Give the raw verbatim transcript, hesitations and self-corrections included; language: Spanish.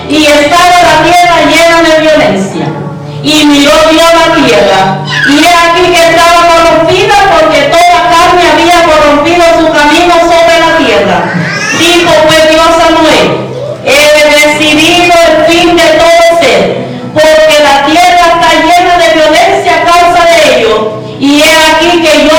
y estaba la tierra llena de violencia. Y miró Dios la tierra, y he aquí que estaba corrompida, porque toda carne había corrompido su camino sobre la tierra. Dijo pues Dios a Noé: he decidido el fin de todo ser, porque la tierra está llena de violencia a causa de ello, y he aquí que yo